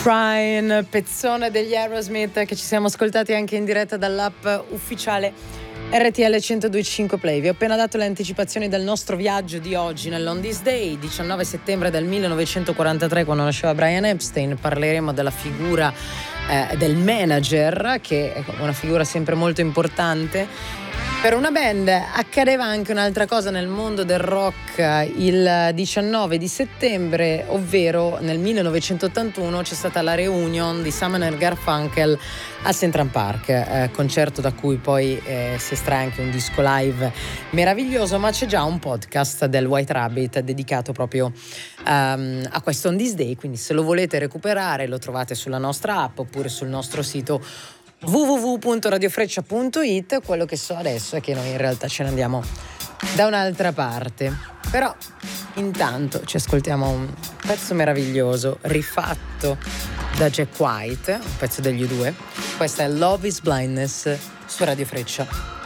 Brian, pezzone degli Aerosmith che ci siamo ascoltati anche in diretta dall'app ufficiale RTL 102.5 Play. Vi ho appena dato le anticipazioni del nostro viaggio di oggi nell'On This Day, 19 settembre del 1943, quando nasceva Brian Epstein. Parleremo della figura del manager, che è una figura sempre molto importante per una band. Accadeva anche un'altra cosa nel mondo del rock il 19 di settembre, ovvero nel 1981 c'è stata la reunion di Simon & Garfunkel a Central Park, concerto da cui poi si estrae anche un disco live meraviglioso, ma c'è già un podcast del White Rabbit dedicato proprio a questo On This Day, quindi se lo volete recuperare lo trovate sulla nostra app oppure sul nostro sito www.radiofreccia.it. Quello che so adesso è che noi in realtà ce ne andiamo da un'altra parte, però intanto ci ascoltiamo un pezzo meraviglioso rifatto da Jack White, un pezzo degli U2. Questa è Love is Blindness su Radio Freccia.